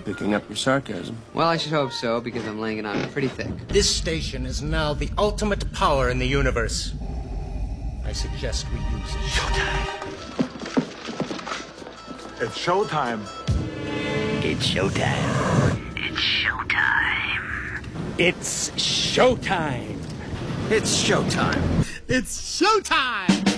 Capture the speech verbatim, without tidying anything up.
picking up your sarcasm. Well, I should hope so, because I'm laying it on pretty thick. This station is now the ultimate power in the universe. I suggest we use it. Showtime. It's showtime. It's showtime. It's showtime. It's showtime. It's showtime. It's showtime.